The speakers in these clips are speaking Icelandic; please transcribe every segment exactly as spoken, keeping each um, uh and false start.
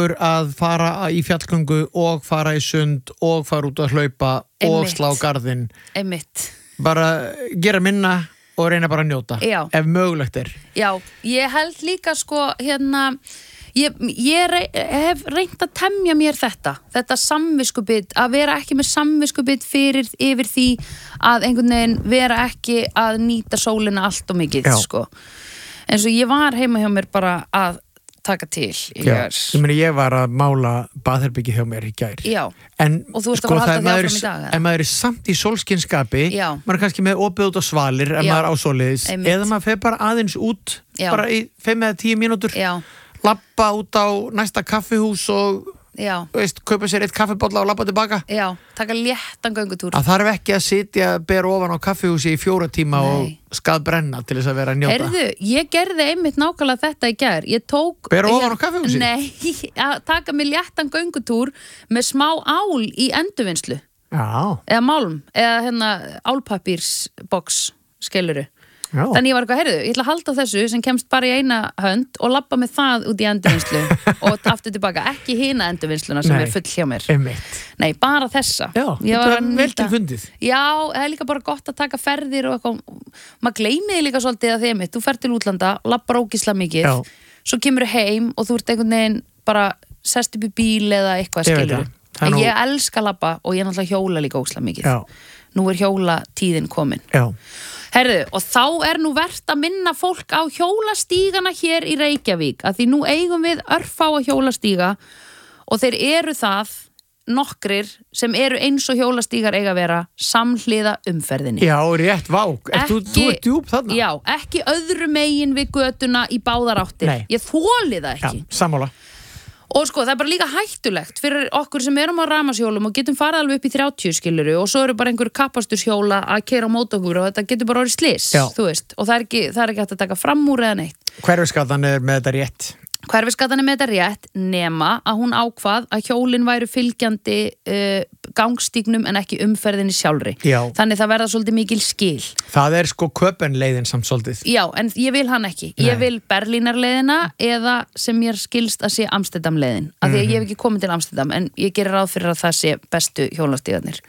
dagur að fara í fjallgöngu og fara í sund og fara út að hlaupa Einmitt. Og slá garðinn. Einmitt. Bara gera minna og reyna bara að njóta. Já. Ef mögulegt er. Já, ég held líka sko hérna Ég, ég rey, hef reynt að temja mér þetta, þetta samviskubit, að vera ekki með samviskubit fyrir yfir því að einhvern veginn vera ekki að nýta sólina allt og mikið, Já. Sko. En svo ég var heima hjá mér bara að taka til. Já, ég meni ég var að mála baðherbyggi hjá mér í gær. Já, en, og þú ert sko, að fara að halda því áfram í dag. En maður er samt í sólskinskapi, Já. Maður er kannski með opið út á svalir, en Já. maður á svoleiðis, Einmitt. eða maður fer bara aðeins út, Já. bara í fimm eða tíu mínútur. Já. Lappa út á næsta kaffihús og Já. veist, kaupa sér eitt kaffibolla og lappa tilbaka. Já, taka léttan göngutúr. Það þarf ekki að sitja bera ofan á kaffihúsi í fjóra tíma Nei. Og skaðbrenna til þess að vera að njóta. Heyrðu, ég gerði einmitt nákvæmlega þetta í gær. Ég tók... Bera ofan á kaffihúsi? Nei, að taka mig léttan göngutúr með smá ál í endurvinnslu. Já. Eða málm, eða hérna álpapírsboks, skiluru. Já. Þannig ég var eitthvað, heyrðu, ég ætla að halda þessu sem kemst bara í eina hönd og labba með það út í endurvinnslu og aftur tilbaka, ekki hina endurvinnsluna sem Nei, er full hjá mér. Einmitt. Nei, bara þessa. Já, Ég þetta var er að vel nýta- til fundið. Já, það er líka bara gott að taka ferðir og eitthvað, maður gleymiði líka svolítið að þeim, þú fer til útlanda, labbar ógisla mikið, Já. Svo kemur heim og þú ert einhvern veginn bara sest upp í bíl eða eitthvað Ég veit skilur. það. Það er En nú- ég elska labba og ég er náttúrulega hjóla líka ógisla mikið. Já. Nú er hjóla tíðin komin. Já. Herðu, og þá er nú vert að minna fólk á hjólastígana hér í Reykjavík, að því nú eigum við örfáa hjólastíga og þeir eru það nokkrir sem eru eins og hjólastígar eiga að vera samhliða umferðinni. Já, rétt vák. Er þú, þú er djúp þarna? Já, ekki öðru megin við götuna í báðar áttir. Nei. Ég þoli það ekki. Já, sammála. Og sko, það er bara líka hættulegt fyrir okkur sem erum á ramashjólum og getum farið alveg upp í þrjátíu skiluru og svo eru bara einhver kapasturshjóla að keyra á móti okkur og þetta getur bara orðið slys, Já. þú veist. Og það er ekki, það er ekki hægt að taka fram úr eða neitt. Hverfisgatan er með þetta rétt. Hverfisgatan er með þetta rétt nema að hún ákvað að hjólin væru fylgjandi uh, gangstígnum en ekki umferðinni sjálfri. Já. Þannig það verða svolítið mikil skil. Það er sko Köpenleiðin samt svolítið. Já, en ég vil hann ekki. Ég Nei. vil Berlínarleiðina eða sem mér skilst að sé Amsterdamleiðin. Af því að ég hef ekki komið til Amsterdam en ég gerir ráð fyrir að það sé bestu hjólastígarnir.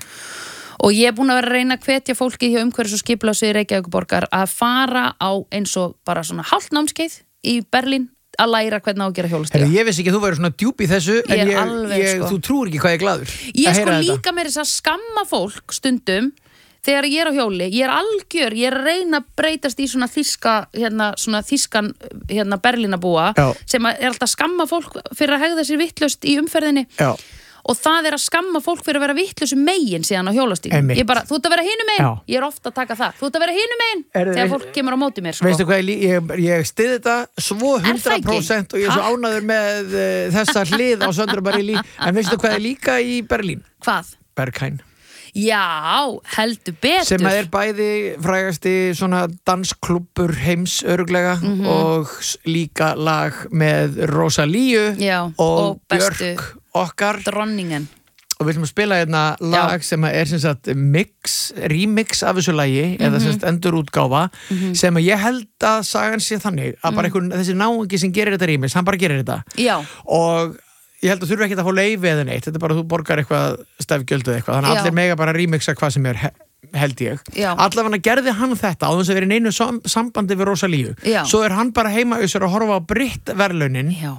Og ég er búin að vera að reyna að hvetja fólkið hjá umhverfis og skipulagssviði Reykjavíkurborgar að fara á eins og bara svona hálft námskeið í Berlín að læra hvernig á að gera hjólastíga. Herri, ég vissi ekki að þú væri svona djúp í þessu Ég en er ég, alveg, ég, sko. þú trúir ekki hvað ég er glaður Ég að sko heyra þetta. líka með þess að skamma fólk stundum þegar ég er á hjóli, ég er algjör, ég er að reyna að breytast í svona þýska, hérna, svona þýskan, hérna, Berlínabúa Já. sem að er alltaf að skamma fólk fyrir að hegða sér vitlaust í umferðinni. Já. Og það er að skamma fólk fyrir að vera vitlausu megin síðan á hjólastígum. Einmitt. Ég bara, þú ert að vera hinum megin. Já. Ég er ofta að taka það. Þú ert að vera hinum megin Er- þegar fólk kemur á móti mér, sko. Veistu hvað, ég, lí- ég, ég stiði þetta svo Er það hundrað prósent og ég er svo Takk. ánæður með uh, þessa hlið á Söndrubaríli en veistu hvað er líka í Berlín? Hvað? Berghain. Já, heldur betur. Sem að er bæði frægasti svona dansklúbbur heims öruglega Mhm. og s- líka lag með Rosalíu Já, og, og bestu Björk okkar dronningen. og við ætlum að spila hérna lag sem að er sem sagt mix, remix af þessu lagi Mhm. eða sem sagt endurútgáfa sem að ég held að sagan sé þannig að bara einhvern, þessi náungi sem gerir þetta remix hann bara gerir þetta Já. og ég held að þurfa ekki að fá leyfi eða neitt þetta er bara að þú borgar eitthvað stefgjöld eða eitthvað þannig að Já. allir mega bara remixa hvað sem er he- held ég Já. allavega gerði hann þetta á þess að vera í neinu sam- sambandi við Rosalíu Já. svo er hann bara heima auðvitað að horfa á Britt verðlaunin Já.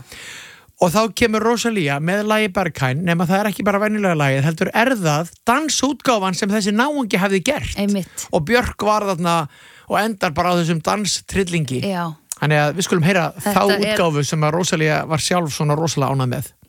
og þá kemur Rosalía með lagi Berghain nema það er ekki bara venjulega lagið heldur er það dansútgáfan sem þessi náungi hefði gert Einmitt. og Björk var þarna og endar bara á þessum danstrillingi Já. þannig að við skulum heyra Þetta þá er- útgáfu sem að Rosalía var sjálf svona rosalega ánægð með